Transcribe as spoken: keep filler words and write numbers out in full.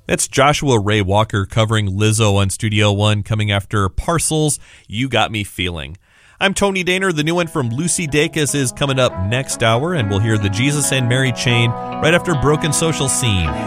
That's Joshua Ray Walker covering Lizzo on Studio One, coming after Parcels, You Got Me Feeling. I'm Tony Daner. The new one from Lucy Dacus is coming up next hour, and we'll hear the Jesus and Mary Chain right after Broken Social Scene.